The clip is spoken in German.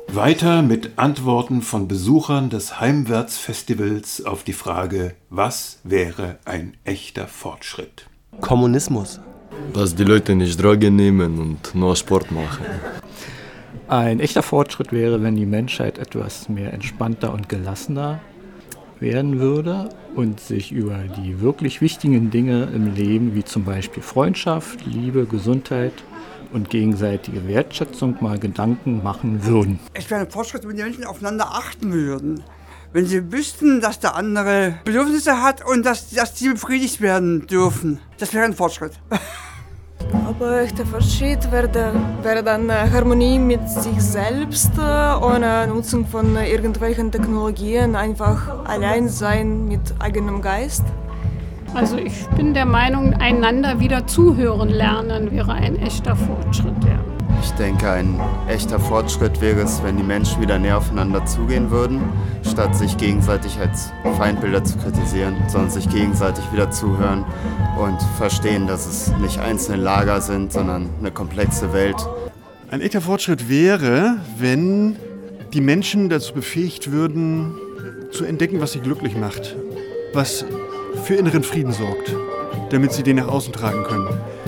Weiter mit Antworten von Besuchern des Heimwärtsfestivals auf die Frage, was wäre ein echter Fortschritt? Kommunismus. Dass die Leute nicht Drogen nehmen und nur Sport machen. Ein echter Fortschritt wäre, wenn die Menschheit etwas mehr entspannter und gelassener werden würde und sich über die wirklich wichtigen Dinge im Leben, wie zum Beispiel Freundschaft, Liebe, Gesundheit und gegenseitige Wertschätzung mal Gedanken machen würden. Es wäre ein Fortschritt, wenn die Menschen aufeinander achten würden. Wenn sie wüssten, dass der andere Bedürfnisse hat und dass die befriedigt werden dürfen. Das wäre ein Fortschritt. Aber der Fortschritt wäre dann Harmonie mit sich selbst, ohne Nutzung von irgendwelchen Technologien, einfach allein sein mit eigenem Geist. Also ich bin der Meinung, einander wieder zuhören lernen wäre ein echter Fortschritt, ja. Ich denke, ein echter Fortschritt wäre es, wenn die Menschen wieder näher aufeinander zugehen würden, statt sich gegenseitig als Feindbilder zu kritisieren, sondern sich gegenseitig wieder zuhören und verstehen, dass es nicht einzelne Lager sind, sondern eine komplexe Welt. Ein echter Fortschritt wäre, wenn die Menschen dazu befähigt würden, zu entdecken, was sie glücklich macht, was für inneren Frieden sorgt, damit sie den nach außen tragen können.